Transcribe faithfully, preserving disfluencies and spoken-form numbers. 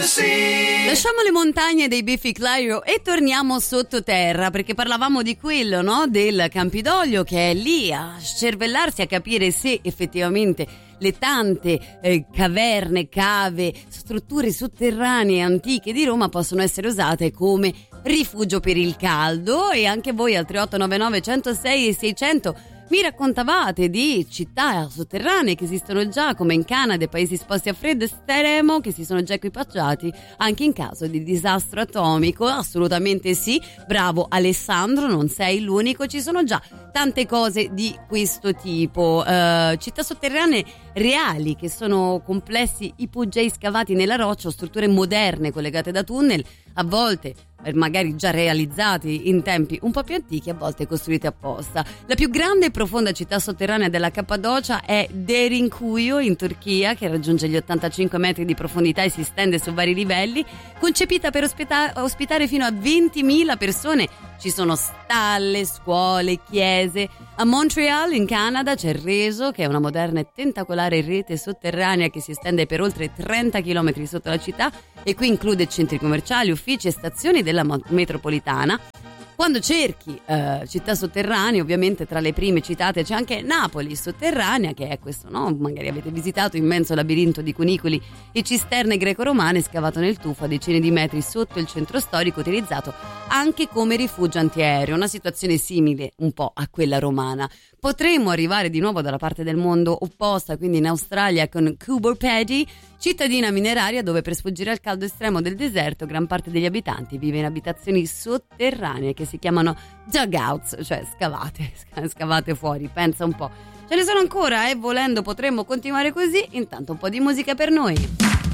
Lasciamo le montagne dei Biffy Clyro e torniamo sottoterra, perché parlavamo di quello, no? Del Campidoglio, che è lì a scervellarsi a capire se effettivamente le tante eh, caverne, cave, strutture sotterranee antiche di Roma possono essere usate come rifugio per il caldo. E anche voi al tre otto nove nove uno zero sei e seicento mi raccontavate di città sotterranee che esistono già, come in Canada e paesi esposti a freddo estremo, che si sono già equipaggiati anche in caso di disastro atomico. Assolutamente sì, bravo Alessandro, non sei l'unico, ci sono già tante cose di questo tipo. Uh, città sotterranee reali, che sono complessi ipogei scavati nella roccia o strutture moderne collegate da tunnel, a volte magari già realizzati in tempi un po' più antichi, a volte costruiti apposta. La più grande e profonda città sotterranea della Cappadocia è Derinkuyu in Turchia, che raggiunge gli ottantacinque metri di profondità e si stende su vari livelli, concepita per ospita- ospitare fino a ventimila persone. Ci sono stalle, scuole, chiese. A Montreal, in Canada, c'è Reso, che è una moderna e tentacolare rete sotterranea che si estende per oltre trenta chilometri sotto la città, e qui include centri commerciali, uffici e stazioni della metropolitana. Quando cerchi eh, città sotterranee, ovviamente tra le prime citate c'è anche Napoli sotterranea, che è questo, no? Magari avete visitato immenso labirinto di cunicoli e cisterne greco-romane scavato nel tufo a decine di metri sotto il centro storico, utilizzato anche come rifugio antiaereo, una situazione simile un po' a quella romana. Potremmo arrivare di nuovo dalla parte del mondo opposta, quindi in Australia, con Coober Pedy, cittadina mineraria dove per sfuggire al caldo estremo del deserto gran parte degli abitanti vive in abitazioni sotterranee che si chiamano dugouts, cioè scavate, scavate fuori. Pensa un po'. Ce ne sono ancora e eh? Volendo potremmo continuare così. Intanto un po' di musica per noi.